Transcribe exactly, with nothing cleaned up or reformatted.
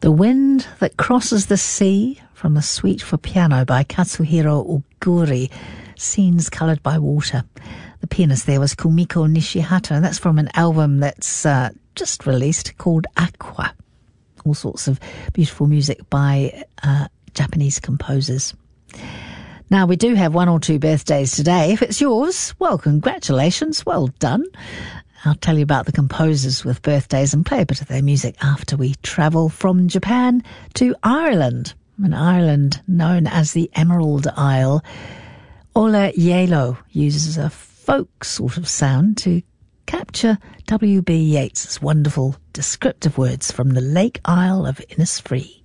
The Wind That Crosses the Sea, from the Suite for Piano by Katsuhiro Oguri, scenes coloured by water. The pianist there was Kumiko Nishihata, and that's from an album that's uh, just released called Aqua. All sorts of beautiful music by uh, Japanese composers. Now, we do have one or two birthdays today. If it's yours, well, congratulations, well done. I'll tell you about the composers with birthdays and play a bit of their music after we travel from Japan to Ireland, an island known as the Emerald Isle. Ola Yelo uses a folk sort of sound to capture W B Yeats' wonderful descriptive words from the Lake Isle of Innisfree.